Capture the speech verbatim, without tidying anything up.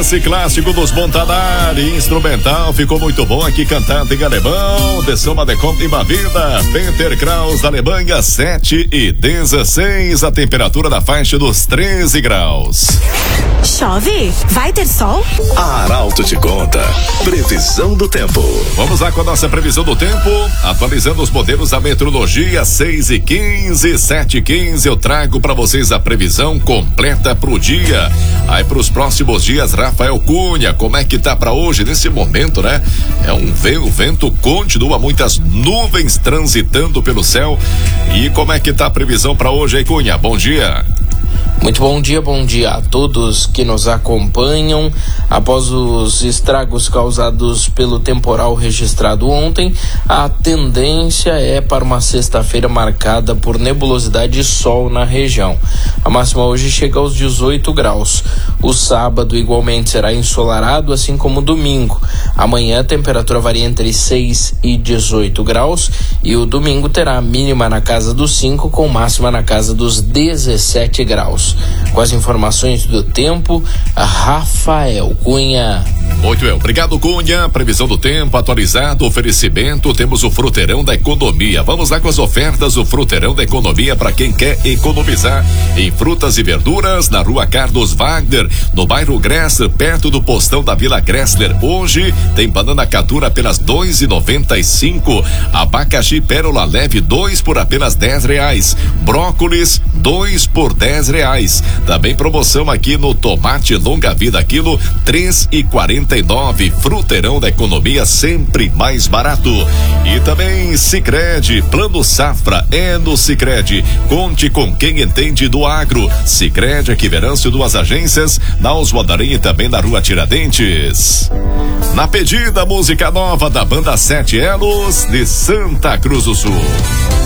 Esse clássico dos Montanari, instrumental, ficou muito bom aqui, cantado em alemão, de samba de conta em vida. Peter Kraus da Alemanha, sete e dezesseis, a temperatura da faixa dos treze graus. Chove? Vai ter sol? A Arauto te conta. Previsão do tempo. Vamos lá com a nossa previsão do tempo, atualizando os modelos da meteorologia, seis e quinze, sete e quinze, eu trago para vocês a previsão completa pro dia. Aí pros próximos dias, Rafael Cunha, como é que tá para hoje, nesse momento, né? É um vento, o vento continua, muitas nuvens transitando pelo céu. E como é que tá a previsão para hoje aí, Cunha? Bom dia. Muito bom dia, bom dia a todos que nos acompanham. Após os estragos causados pelo temporal registrado ontem, a tendência é para uma sexta-feira marcada por nebulosidade e sol na região. A máxima hoje chega aos dezoito graus. O sábado igualmente será ensolarado, assim como o domingo. Amanhã a temperatura varia entre seis e dezoito graus e o domingo terá a mínima na casa dos cinco, com máxima na casa dos dezessete graus. Com as informações do tempo, Rafael Cunha. Muito bem, obrigado, Cunha. Previsão do tempo atualizado, oferecimento, temos o Fruteirão da Economia. Vamos lá com as ofertas do Fruteirão da Economia para quem quer economizar em frutas e verduras na Rua Carlos Wagner, no bairro Gressler, perto do postão da Vila Gressler. Hoje tem banana catura apenas dois e noventa e cinco, abacaxi pérola leve dois por apenas dez reais, brócolis dois por dez reais. Também promoção aqui no tomate longa vida quilo três e quarenta e nove. Fruteirão da Economia, sempre mais barato. E também Sicredi, Plano Safra é no Sicredi. Conte com quem entende do agro. Sicredi, Equiverâncio, duas agências, na Oswaldo Aranha e também na Rua Tiradentes. Na pedida, música nova da banda Sete Elos de Santa Cruz do Sul.